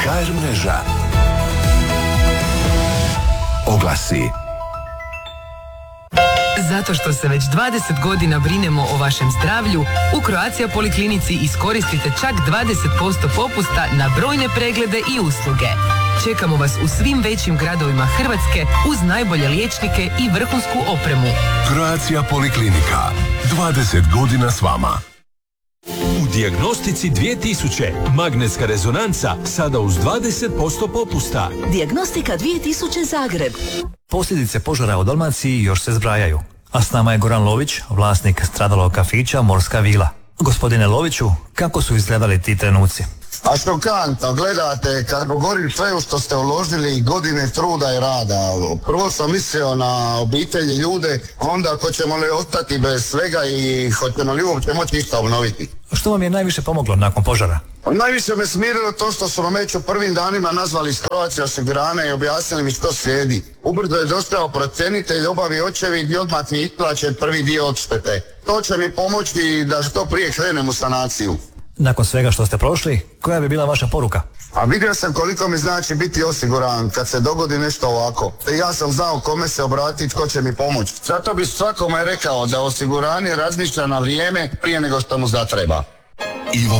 HR mreža. Oglasi. Zato što se već 20 godina brinemo o vašem zdravlju, u Croatia Poliklinici iskoristite čak 20% popusta na brojne preglede i usluge. Čekamo vas u svim većim gradovima Hrvatske uz najbolje liječnike i vrhunsku opremu. Croatia Poliklinika. 20 godina s vama. U Dijagnostici 2000 magnetska rezonanca sada uz 20% popusta. Dijagnostika 2000 Zagreb. Posljedice požara u Dalmaciji još se zbrajaju. A s nama je Goran Lović, vlasnik stradalog kafića Morska vila. Gospodine Loviću, kako su izgledali ti trenuci? A šokantno, gledate, kako govorim sve u što ste uložili godine truda i rada. Prvo sam mislio na obitelji, ljude, onda ako ćemo li ostati bez svega i hoćemo li uopće moći išta obnoviti. Što vam je najviše pomoglo nakon požara? Najviše me smirilo to što su me već u prvim danima nazvali iz Croatia osiguranja i objasnili mi što slijedi. Ubrzo je došao procjenitelj, obavi očevid i odmah mi isplaćen prvi dio odštete. To će mi pomoći da što prije krenem u sanaciju. Nakon svega što ste prošli, koja bi bila vaša poruka? A vidio sam koliko mi znači biti osiguran kad se dogodi nešto ovako. Ja sam znao kome se obratiti, tko će mi pomoći. Zato bi svakome rekao da osiguranje razmišlja na vrijeme prije nego što mu zatreba. Ivo